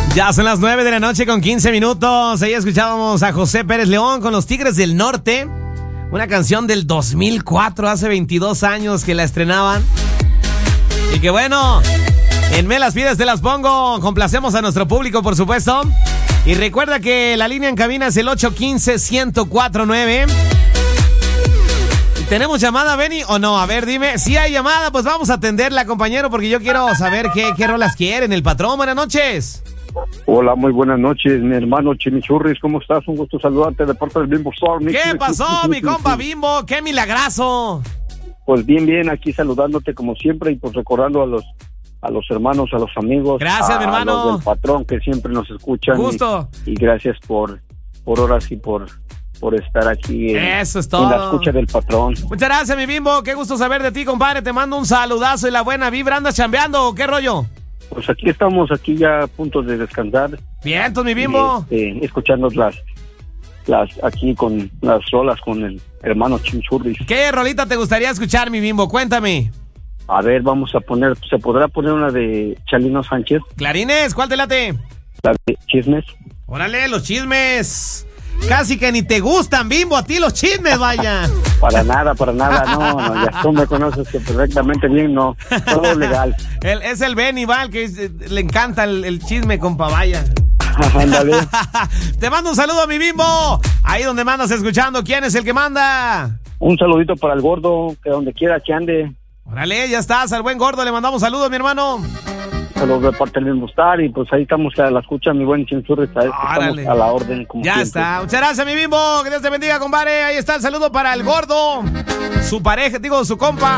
Ya son las 9 de la noche con 15 minutos. Ahí escuchábamos a José Pérez León con Los Tigres del Norte. Una canción del 2004, hace 22 años que la estrenaban. Y que bueno, en Me las pides te las pongo. Complacemos a nuestro público, por supuesto. Y recuerda que la línea en cabina es el 815-1049. ¿Tenemos llamada, Benny, o no? A ver, dime. Si hay llamada, pues vamos a atenderla, compañero, porque yo quiero saber qué rolas quieren. El patrón, buenas noches. Hola, muy buenas noches, mi hermano Chimichurris, ¿cómo estás? Un gusto saludarte de parte del Bimbo Store. ¿Qué pasó, mi compa Bimbo? ¡Qué milagrazo! Pues bien, aquí saludándote como siempre y pues recordando a los hermanos, a los amigos. Gracias, mi hermano. A los del patrón que siempre nos escuchan. Gusto. Y gracias por horas y por estar aquí Eso es todo. en la escucha del patrón. Muchas gracias, mi Bimbo. Qué gusto saber de ti, compadre. Te mando un saludazo y la buena vibra. ¿Andas chambeando o qué rollo? Pues aquí estamos, ya a punto de descansar. Bien, entonces, mi Bimbo. Escuchando aquí con las rolas con el hermano Chimichurris. ¿Qué rolita te gustaría escuchar, mi Bimbo? Cuéntame. A ver, vamos a poner, ¿se podrá poner una de Chalino Sánchez? Clarines, ¿cuál te late? La de Chismes. Órale, los chismes. Casi que ni te gustan, Bimbo, a ti los chismes, vaya. Para nada, no, ya tú me conoces que perfectamente bien, no, todo legal. Es el Benny, Val, que le encanta el chisme, compa, vaya. Ándale. Te mando un saludo a mi Bimbo. Ahí donde mandas escuchando, ¿quién es el que manda? Un saludito para el gordo, que donde quiera que ande. Órale, ya estás, al buen gordo le mandamos saludos, mi hermano. Saludos de parte del Mustar y pues ahí estamos a la escucha, mi buen Chinchurri, estamos a la orden. Como ya siempre está, muchas gracias, mi Bimbo, que Dios te bendiga, compadre. Ahí está el saludo para el gordo, su pareja, su compa.